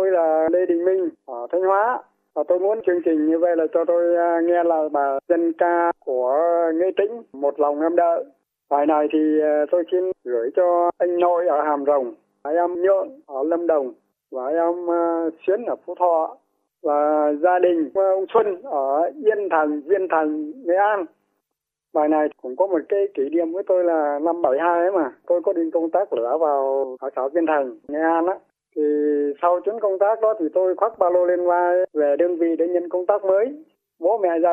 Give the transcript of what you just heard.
tôi là Lê Đình Minh ở Thanh Hóa. Và tôi muốn chương trình như vậy là cho tôi nghe là bài dân ca của Nghệ Tĩnh, Một Lòng Em Đợi. Bài này thì tôi xin gửi cho anh Nội ở Hàm Rồng, em Nhượng ở Lâm Đồng và em Xuyến ở Phú Thọ và gia đình ông Xuân ở Yên Thành, Viên Thành, Nghệ An. Bài này cũng có một cái kỷ niệm với tôi là năm 72 ấy mà. Tôi có đi công tác lửa vào ở xã Viên Thành, Nghệ An á. Thì sau chuyến công tác đó thì tôi khoác ba lô lên vai về đơn vị để nhận công tác mới. Bố mẹ gia